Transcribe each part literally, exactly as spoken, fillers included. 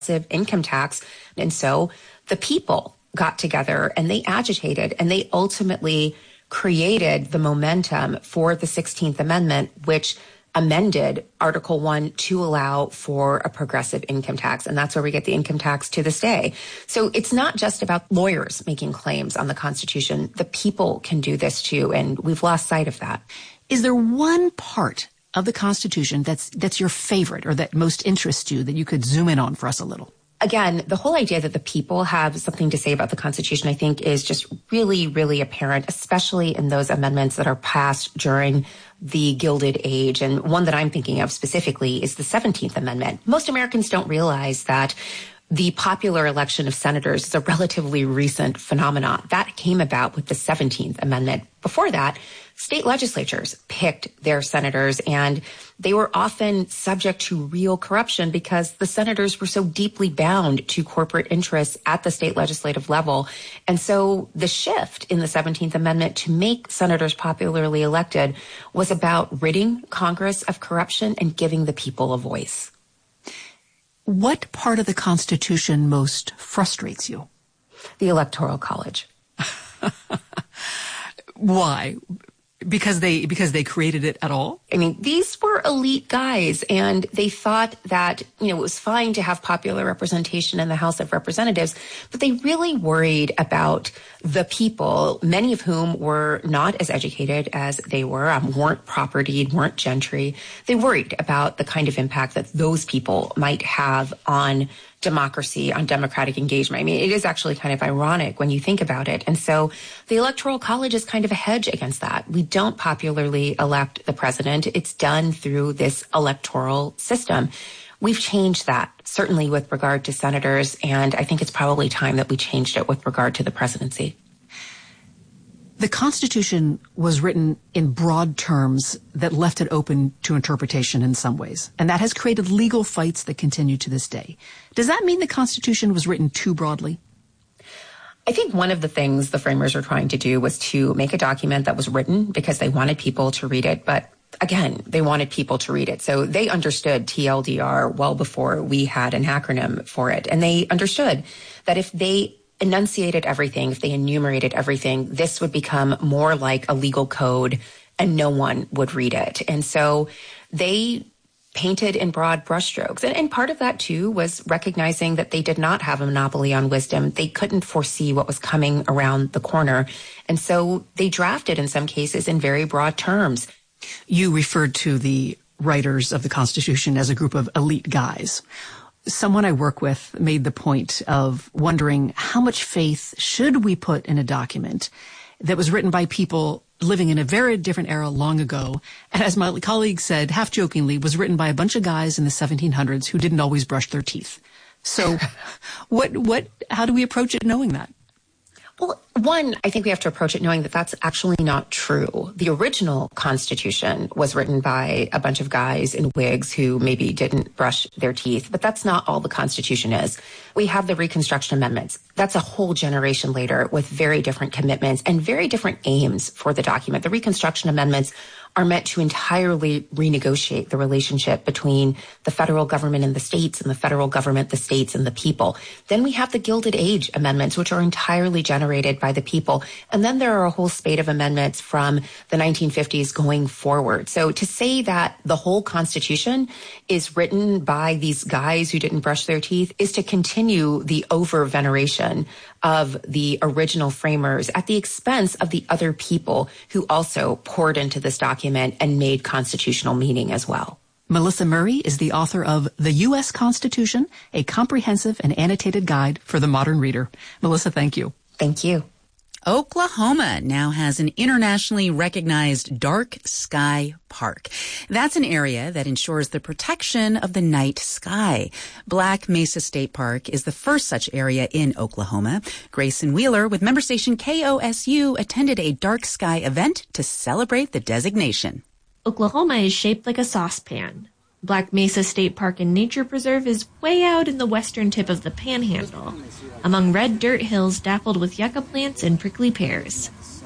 income tax. And so the people got together and they agitated and they ultimately created the momentum for the sixteenth Amendment, which amended Article one to allow for a progressive income tax. And that's where we get the income tax to this day. So it's not just about lawyers making claims on the Constitution. The people can do this too, and we've lost sight of that. Is there one part of the Constitution that's that's your favorite or that most interests you that you could zoom in on for us a little? Again, the whole idea that the people have something to say about the Constitution, I think, is just really, really apparent, especially in those amendments that are passed during the Gilded Age. And one that I'm thinking of specifically is the seventeenth Amendment. Most Americans don't realize that the popular election of senators is a relatively recent phenomenon. That came about with the seventeenth Amendment. Before that, state legislatures picked their senators, and they were often subject to real corruption because the senators were so deeply bound to corporate interests at the state legislative level. And so the shift in the seventeenth Amendment to make senators popularly elected was about ridding Congress of corruption and giving the people a voice. What part of the Constitution most frustrates you? The Electoral College. Why? Because they because they created it at all? I mean, these were elite guys, and they thought that, you know, it was fine to have popular representation in the House of Representatives, but they really worried about the people, many of whom were not as educated as they were, um, weren't propertied, weren't gentry. They worried about the kind of impact that those people might have on democracy, on democratic engagement. I mean, it is actually kind of ironic when you think about it. And so the Electoral College is kind of a hedge against that. We don't popularly elect the president. It's done through this electoral system. We've changed that, certainly with regard to senators, and I think it's probably time that we changed it with regard to the presidency. The Constitution was written in broad terms that left it open to interpretation in some ways, and that has created legal fights that continue to this day. Does that mean the Constitution was written too broadly? I think one of the things the framers were trying to do was to make a document that was written because they wanted people to read it, but again, they wanted people to read it. So they understood T L D R well before we had an acronym for it, and they understood that if they enunciated everything, if they enumerated everything, this would become more like a legal code and no one would read it. And so they painted in broad brushstrokes. And, and part of that, too, was recognizing that they did not have a monopoly on wisdom. They couldn't foresee what was coming around the corner. And so they drafted, in some cases, in very broad terms. You referred to the writers of the Constitution as a group of elite guys. Someone I work with made the point of wondering how much faith should we put in a document that was written by people living in a very different era long ago, and as my colleague said, half jokingly, was written by a bunch of guys in the seventeen hundreds who didn't always brush their teeth. So what, what, how do we approach it knowing that? Well, one, I think we have to approach it knowing that that's actually not true. The original Constitution was written by a bunch of guys in wigs who maybe didn't brush their teeth, but that's not all the Constitution is. We have the Reconstruction Amendments. That's a whole generation later with very different commitments and very different aims for the document. The Reconstruction Amendments are meant to entirely renegotiate the relationship between the federal government and the states and the federal government, the states, and the people. Then we have the Gilded Age amendments, which are entirely generated by the people. And then there are a whole spate of amendments from the nineteen fifties going forward. So to say that the whole Constitution is written by these guys who didn't brush their teeth is to continue the over-veneration of the original framers at the expense of the other people who also poured into this document and made constitutional meaning as well. Melissa Murray is the author of The U S Constitution, a comprehensive and annotated guide for the modern reader. Melissa, thank you. Thank you. Oklahoma now has an internationally recognized dark sky park. That's an area that ensures the protection of the night sky. Black Mesa State Park is the first such area in Oklahoma. Grayson Wheeler with member station K O S U attended a dark sky event to celebrate the designation. Oklahoma is shaped like a saucepan. Black Mesa State Park and Nature Preserve is way out in the western tip of the Panhandle, among red dirt hills dappled with yucca plants and prickly pears.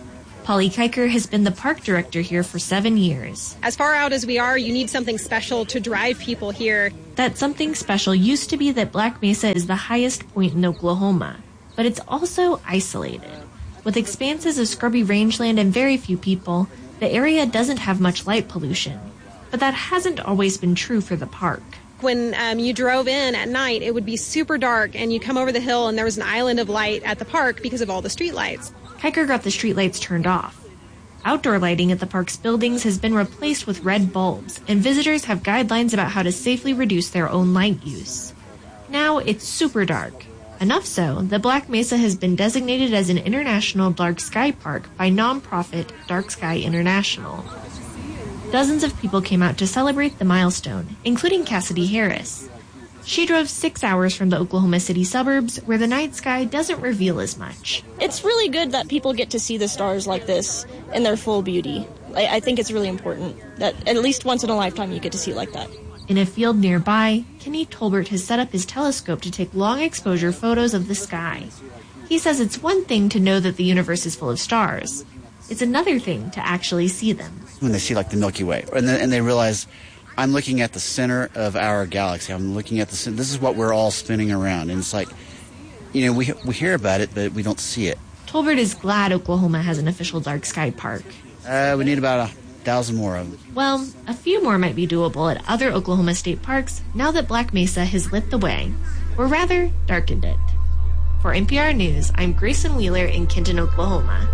Polly Kiker has been the park director here for seven years. As far out as we are, you need something special to drive people here. That something special used to be that Black Mesa is the highest point in Oklahoma, but it's also isolated. With expanses of scrubby rangeland and very few people, the area doesn't have much light pollution. But that hasn't always been true for the park. When um, you drove in at night, it would be super dark, and you come over the hill and there was an island of light at the park because of all the streetlights. Kiker got the streetlights turned off. Outdoor lighting at the park's buildings has been replaced with red bulbs, and visitors have guidelines about how to safely reduce their own light use. Now it's super dark. Enough so that Black Mesa has been designated as an international dark sky park by nonprofit Dark Sky International. Dozens of people came out to celebrate the milestone, including Cassidy Harris. She drove six hours from the Oklahoma City suburbs, where the night sky doesn't reveal as much. It's really good that people get to see the stars like this in their full beauty. I, I think it's really important that at least once in a lifetime you get to see it like that. In a field nearby, Kenny Tolbert has set up his telescope to take long-exposure photos of the sky. He says it's one thing to know that the universe is full of stars. It's another thing to actually see them. When they see like the Milky Way, and, then, and they realize, I'm looking at the center of our galaxy. I'm looking at the center. This is what we're all spinning around. And it's like, you know, we we hear about it, but we don't see it. Tolbert is glad Oklahoma has an official dark sky park. Uh, we need about a thousand more of them. Well, a few more might be doable at other Oklahoma state parks now that Black Mesa has lit the way, or rather, darkened it. For N P R News, I'm Grayson Wheeler in Kenton, Oklahoma.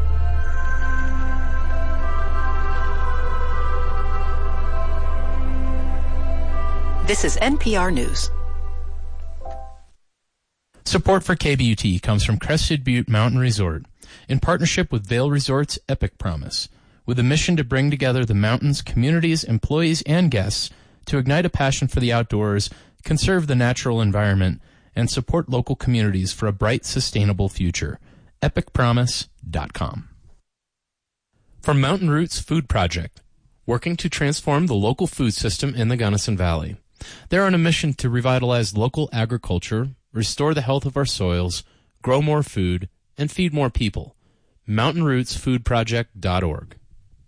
This is N P R News. Support for K B U T comes from Crested Butte Mountain Resort, in partnership with Vail Resort's Epic Promise, with a mission to bring together the mountain's communities, employees, and guests to ignite a passion for the outdoors, conserve the natural environment, and support local communities for a bright, sustainable future. epic promise dot com. From Mountain Roots Food Project, working to transform the local food system in the Gunnison Valley. They're on a mission to revitalize local agriculture, restore the health of our soils, grow more food, and feed more people. mountain roots food project dot org.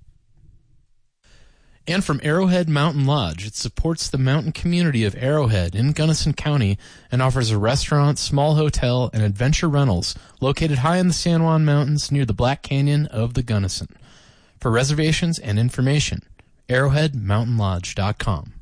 And from Arrowhead Mountain Lodge, it supports the mountain community of Arrowhead in Gunnison County and offers a restaurant, small hotel, and adventure rentals located high in the San Juan Mountains near the Black Canyon of the Gunnison. For reservations and information, arrowhead mountain lodge dot com.